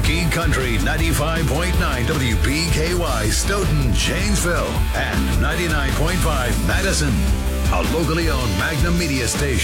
King Country 95.9 WBKY Stoughton, Janesville, and 99.5 Madison. A locally owned Magnum Media station.